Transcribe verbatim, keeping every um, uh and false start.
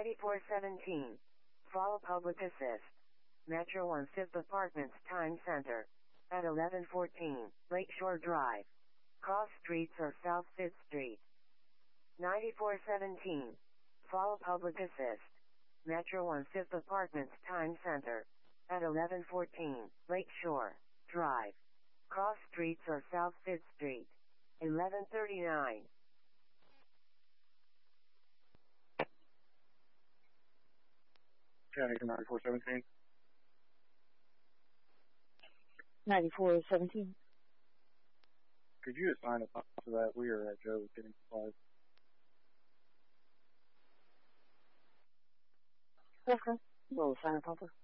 ninety-four seventeen. Follow public assist. Metro one Fifth Apartments Time Center. At eleven fourteen, Lakeshore Drive. Cross streets or South Fifth Street. ninety-four seventeen. Follow public assist. Metro one Fifth Apartments Time Center. At eleven fourteen, Lakeshore Drive. Cross streets or South Fifth Street. eleven thirty-nine. County ninety-four seventeen. ninety-four seventeen. Could you assign a time to that? We are at Joe getting supplies. Okay. We'll assign a pumper.